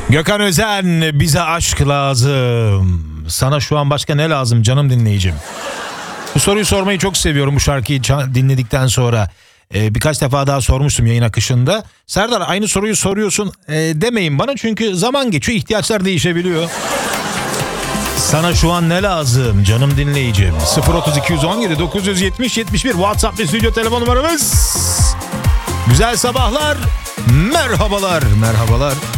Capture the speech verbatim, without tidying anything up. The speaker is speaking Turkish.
Gökhan Özen, bize aşk lazım. Sana şu an başka ne lazım canım dinleyicim? Bu soruyu sormayı çok seviyorum bu şarkıyı dinledikten sonra. Ee, birkaç defa daha sormuştum yayın akışında. Serdar, aynı soruyu soruyorsun ee, demeyin bana, çünkü zaman geçiyor, ihtiyaçlar değişebiliyor. Sana şu an ne lazım canım dinleyicim? sıfır otuz iki yüz on yedi dokuz yüz yetmiş yetmiş bir WhatsApp ve stüdyo telefon numaramız. Güzel sabahlar, merhabalar, merhabalar.